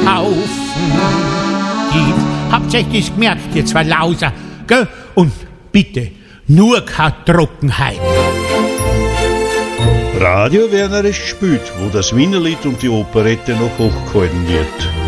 saufen geht. Hauptsächlich gemerkt, ihr zwei Lauser, gell? Und bitte, nur keine Trockenheit. Radio Werner ist gespielt, wo das Wienerlied und die Operette noch hochgehalten wird.